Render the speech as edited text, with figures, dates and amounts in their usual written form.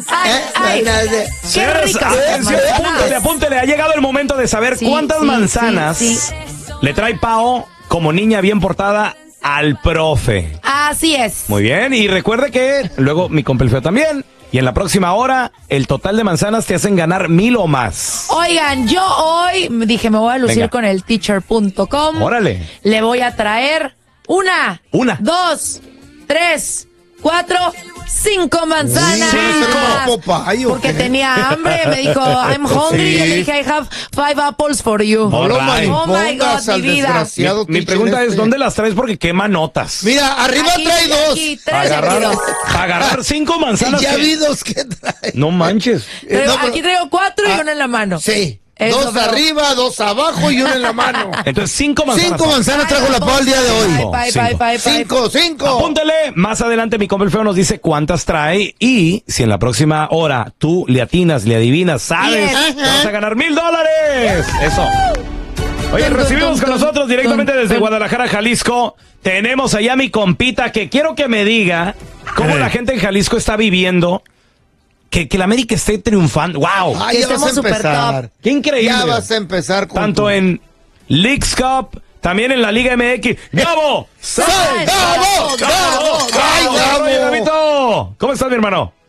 Ay, qué Señores, ricas apúntele. Ha llegado el momento de saber cuántas manzanas le trae Pao como niña bien portada al profe. Así es. Muy bien, y recuerde que luego mi compa el feo también. Y en la próxima hora, el total de manzanas te hacen ganar 1,000 o más. Oigan, yo hoy dije, me voy a lucir con el teacher.com. Órale. Le voy a traer una, 2, 3, 4, 5 manzanas. Porque tenía hambre, me dijo, I'm hungry. Y le dije, I have 5 apples for you. Oh my God, mi vida. Mi pregunta es, ¿dóde las traes? Porque quema notas. Mira, arriba trae 2. Para agarrar 5 manzanas. Ya vi 2 que trae. No manches. Aquí traigo 4 y una en la mano. Sí. 2 arriba, 2 abajo y 1 en la mano. Entonces 5 manzanas. 5 manzanas trajo la Pao el día de hoy. 5. Apúntele. Más adelante mi compa el feo nos dice cuántas trae. Y si en la próxima hora tú le atinas, le adivinas, sabes, te vas a ganar $1,000. Eso. Oye, recibimos con nosotros directamente desde Guadalajara, Jalisco. Tenemos allá a mi compita que quiero que me diga cómo la gente en Jalisco está viviendo que la América esté triunfando. ¡Wow! Ay, ya vas a empezar. ¡Qué increíble! Ya vas a empezar con tanto en Leagues Cup, también en la Liga MX. ¡Gabo! ¡Gabo! ¡Gabo! ¡Gabo! ¡Gabo! ¡Gabo! ¿Cómo estás, mi hermano?